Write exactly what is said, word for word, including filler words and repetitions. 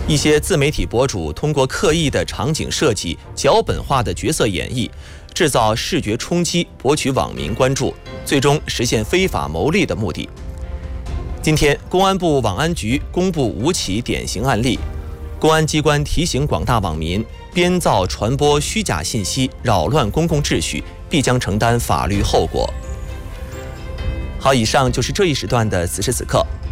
一些自媒体博主通过刻意的场景设计、脚本化的角色演绎，制造视觉冲击，博取网民关注，最终实现非法牟利的目的。今天，公安部网安局公布五起典型案例，公安机关提醒广大网民，编造传播虚假信息，扰乱公共秩序，必将承担法律后果。好，以上就是这一时段的此时此刻。